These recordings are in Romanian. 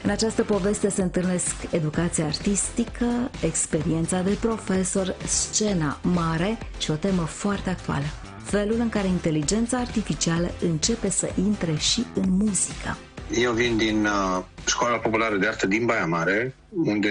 În această poveste se întâlnesc educația artistică, experiența de profesor, scena mare și o temă foarte actuală: felul în care inteligența artificială începe să intre și în muzică. Eu vin din Școala Populară de Artă din Baia Mare, unde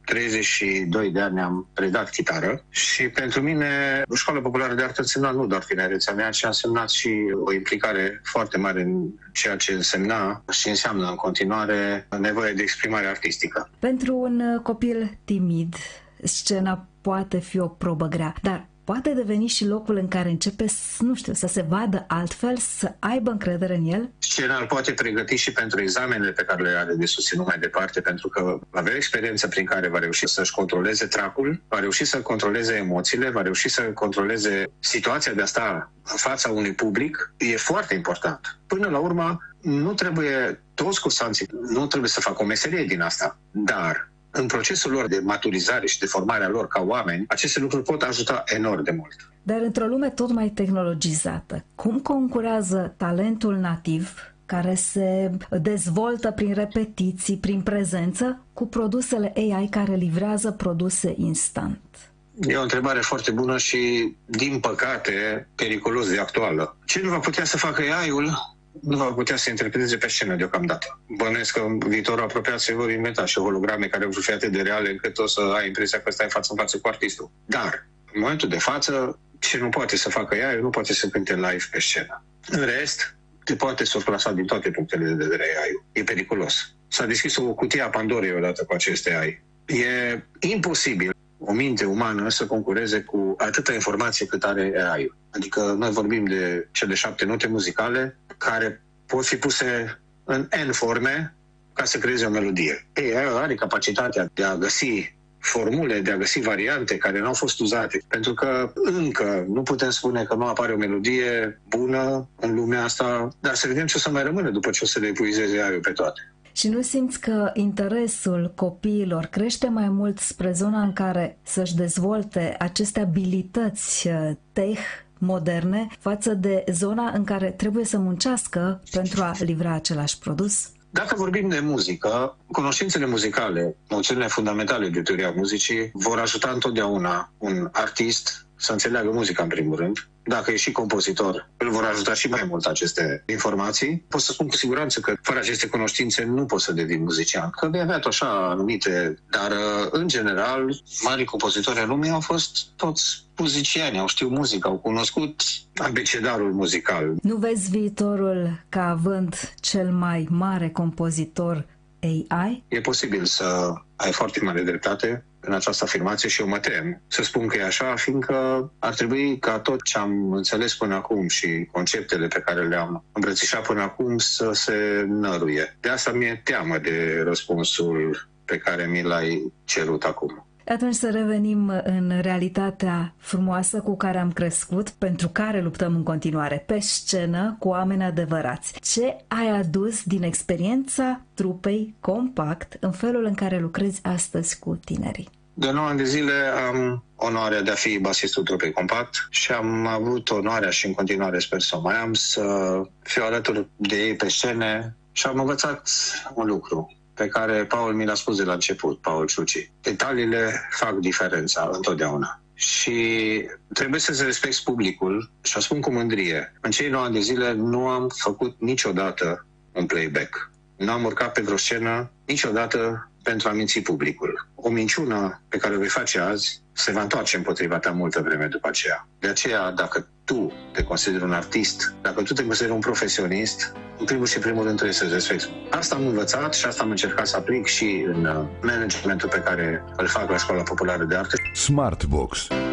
32 de ani am predat chitară și pentru mine Școala Populară de Artă însemna nu doar tinerețea mea, ci a însemnat și o implicare foarte mare în ceea ce însemna și înseamnă în continuare nevoie de exprimare artistică. Pentru un copil timid, scena poate fi o probă grea, dar poate deveni și locul în care începe, să se vadă altfel, să aibă încredere în el? Scena îl poate pregăti și pentru examenele pe care le are de susținut mai departe, pentru că va avea experiență prin care va reuși să-și controleze tracul, va reuși să controleze emoțiile, va reuși să controleze situația de a sta în fața unui public. E foarte important. Până la urmă, toți cursanții nu trebuie să facă o meserie din asta, dar în procesul lor de maturizare și de formare a lor ca oameni, aceste lucruri pot ajuta enorm de mult. Dar într-o lume tot mai tehnologizată, cum concurează talentul nativ, care se dezvoltă prin repetiții, prin prezență, cu produsele AI care livrează produse instant? E o întrebare foarte bună și, din păcate, periculos de actuală. Ce nu va putea să facă AI-ul, nu va putea să interpreteze pe scenă deocamdată. Bănuiesc că în viitorul apropiat se vor inventa și holograme care vor fi atât de reale încât o să ai impresia că stai față în față cu artistul. Dar, în momentul de față, ce nu poate să facă ea, nu poate să cânte live pe scenă. În rest, te poate surclasa din toate punctele de vedere AI. E periculos. S-a deschis o cutie a Pandorei odată cu aceste AI. E imposibil o minte umană să concureze cu atâta informație cât are AI-ul. Adică noi vorbim de cele 7 note muzicale care pot fi puse în N forme ca să creeze o melodie. AI are capacitatea de a găsi formule, de a găsi variante care nu au fost uzate. Pentru că încă nu putem spune că nu apare o melodie bună în lumea asta, dar să vedem ce o să mai rămâne după ce o să le epuizeze AI-ul pe toate. Și nu simți că interesul copiilor crește mai mult spre zona în care să-și dezvolte aceste abilități moderne față de zona în care trebuie să muncească pentru a livra același produs? Dacă vorbim de muzică, cunoștințele muzicale, noțiunile fundamentale de teoria muzicii vor ajuta întotdeauna un artist să înțeleagă muzica în primul rând. Dacă e și compozitor, îl vor ajuta și mai mult aceste informații. Pot să spun cu siguranță că fără aceste cunoștințe nu poți să devii muzician. Că vei avea așa anumite, dar în general, mari compozitori în lume au fost toți muzicieni, au știut muzică, au cunoscut abecedarul muzical. Nu vezi viitorul ca având cel mai mare compozitor AI? E posibil să ai foarte mare dreptate în această afirmație și eu mă tem să spun că e așa, fiindcă ar trebui ca tot ce am înțeles până acum și conceptele pe care le-am îmbrățișat până acum să se năruie. De asta mi-e teamă de răspunsul pe care mi l-ai cerut acum. Atunci să revenim în realitatea frumoasă cu care am crescut, pentru care luptăm în continuare, pe scenă, cu oameni adevărați. Ce ai adus din experiența trupei Compact în felul în care lucrezi astăzi cu tinerii? De 9 ani de zile am onoarea de a fi basistul trupei Compact și am avut onoarea și în continuare sper să o mai am, să fiu alături de ei pe scene și am învățat un lucru pe care Paul mi l-a spus de la început, Paul Ciuci. Detaliile fac diferența întotdeauna. Și trebuie să-ți respecti publicul și o spun cu mândrie. În cei 9 ani de zile nu am făcut niciodată un playback. Nu am urcat pe vreo scenă niciodată pentru a minți publicul. O minciună pe care o vei face azi se va întoarce împotriva ta multă vreme după aceea. De aceea, dacă tu te consideri un artist, dacă tu te consideri un profesionist, în primul și primul rând trebuie să-ți respecti. Asta am învățat și asta am încercat să aplic și în managementul pe care îl fac la Școala Populară de Artă. Smartbox.